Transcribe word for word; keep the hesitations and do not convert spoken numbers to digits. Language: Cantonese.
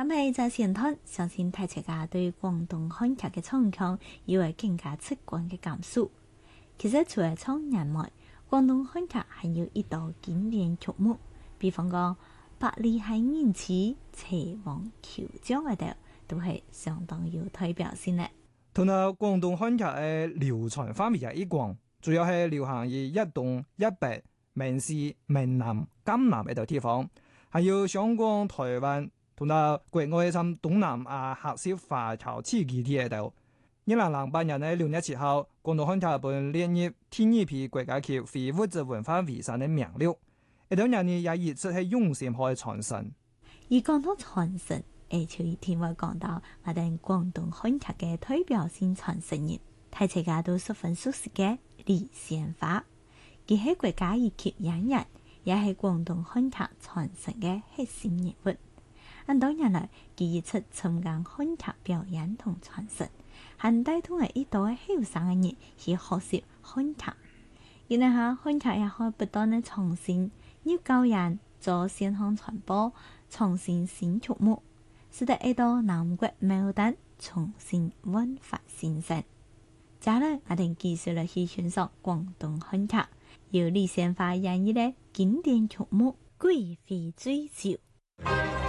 咪在前端，相信大家對廣東漢劇嘅唱腔有會更加直觀嘅感受。其實除咗唱人外，廣東漢劇還有一道經典曲目，比方講《百里係銀翅》《齊王求將》嗰度，都係相當有代表性嘅。 同埋廣東漢劇嘅流傳範圍一廣，主要係流行於一東一北、閩西、閩南、江南呢度地方，還有香港、台灣同埋國外甚東南亞客家華僑地區啲喺度。二零零八年嘅六月七號，廣東漢劇本列入第二批國家級非物質文化遺產嘅名錄。呢兩年呢也一直係用心去傳承。 而講到傳承，誒，就一定會講到我哋廣東漢劇嘅代表性傳承人，大家都十分熟悉嘅李仙花。佢係國家一級演員，也係廣東漢劇傳承嘅核心人物。咁多年來，佢一直參加漢劇表演同傳承，還帶動係一代後生嘅人去學習漢劇。然後下漢劇也可以不斷嘅創新，要教人做線上傳播，創新新曲目，使得一道南國牡丹重新煥發新生。接下來我哋繼續嚟去欣賞廣東漢劇，由李仙花演繹嘅經典曲目《貴妃醉酒》。